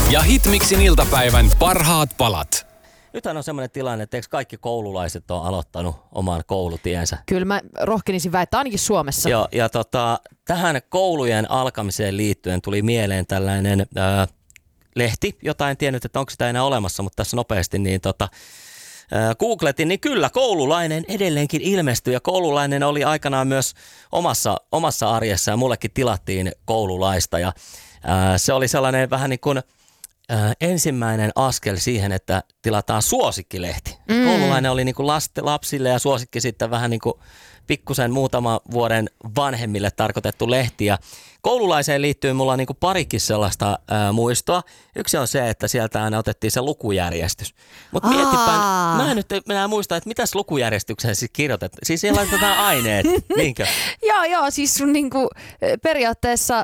ja Hitmixin iltapäivän parhaat palat. Nythän on semmoinen tilanne, että eikö kaikki koululaiset on aloittanut oman koulutiensä? Kyllä mä rohkenisin väittää ainakin Suomessa. Joo, ja tähän koulujen alkamiseen liittyen tuli mieleen tällainen lehti, jota en tiennyt, että onko sitä enää olemassa, mutta tässä nopeasti niin googletin, niin kyllä koululainen edelleenkin ilmestyi ja koululainen oli aikanaan myös omassa arjessa ja mullekin tilattiin koululaista ja se oli sellainen vähän niin kuin ensimmäinen askel siihen, että tilataan suosikkilehti. Koululainen oli niin kuin lapsille ja suosikki sitten vähän niin kuin pikkusen muutaman vuoden vanhemmille tarkoitettu lehti. Ja koululaiseen liittyy mulla niin kuin parikin sellaista muistoa. Yksi on se, että sieltä aina otettiin se lukujärjestys. Mutta mietipä, mä en nyt enää muista, että mitäs lukujärjestykseen siis kirjoitetaan. Siis siellä laitetaan aineet, niinkö? Joo, siis niin kuin periaatteessa...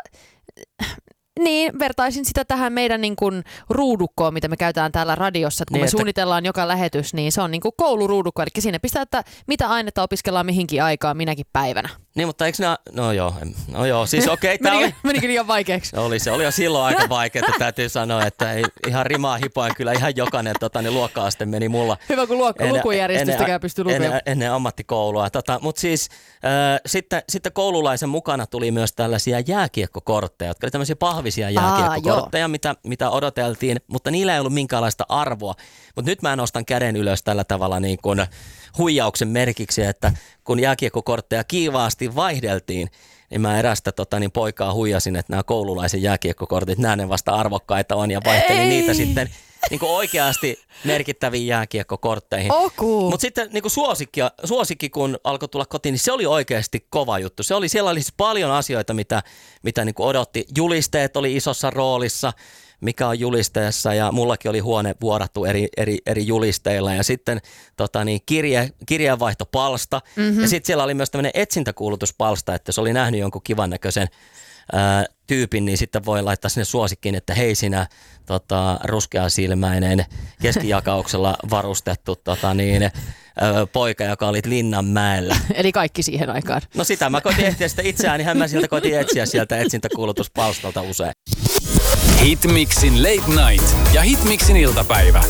Niin, vertaisin sitä tähän meidän niin kuin ruudukkoon, mitä me käytetään täällä radiossa. Että kun me suunnitellaan joka lähetys, niin se on niin kuin kouluruudukko. Eli siinä pistää, että mitä ainetta opiskellaan mihinkin aikaan minäkin päivänä. Niin, mutta eikö nämä... No joo, siis okei. Menikö liian vaikeaksi? Se oli jo silloin aika vaikeaa, täytyy sanoa, että ei, ihan rimaa hipoen kyllä ihan jokainen luokka-aste meni mulla. Hyvä, kun lukujärjestystäkään pystyy lukemaan. Ennen ammattikoulua. Mutta siis sitten koululaisen mukana tuli myös tällaisia jääkiekkokortteja, jotka oli tämmöisiä pahvisia jääkiekkokortteja, mitä odoteltiin, mutta niillä ei ollut minkäänlaista arvoa. Mutta nyt mä nostan käden ylös tällä tavalla niin kuin huijauksen merkiksi, että kun jääkiekkokortteja kiivaasti vaihdeltiin, niin mä erästä poikaa huijasin, että nämä koululaisen jääkiekkokortit, nämä ne vasta arvokkaita on ja vaihtelin niitä sitten niin kuin oikeasti merkittäviin jääkiekkokortteihin. Mutta sitten niin kuin suosikki, kun alkoi tulla kotiin, niin se oli oikeasti kova juttu. Siellä oli paljon asioita, mitä niin kuin odotti. Julisteet oli isossa roolissa, mikä on julisteessa ja mullakin oli huone vuorattu eri julisteilla ja sitten kirjeenvaihtopalsta ja sitten siellä oli myös tämmöinen etsintäkuulutuspalsta, että jos oli nähnyt jonkun kivan näköisen tyypin, niin sitten voi laittaa sinne suosikkiin, että hei sinä ruskeasilmäinen keskijakauksella varustettu poika, joka oli Linnanmäellä. Eli kaikki siihen aikaan. No sitä mä koitin etsiä sitä itseään, mä siltä koitin etsiä sieltä etsintäkuulutuspalstalta usein. Hitmixin Late Night ja Hitmixin iltapäivä.